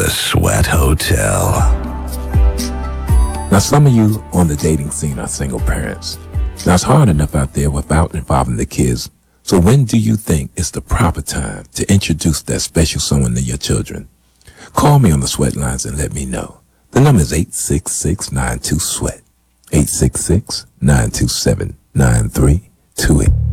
The Sweat Hotel. Now, some of you on the dating scene are single parents. Now, it's hard enough out there without involving the kids. So when do you think is the proper time to introduce that special someone to your children? Call me on the Sweat lines and let me know. The number is 866-92-SWEAT. 866-927-9328.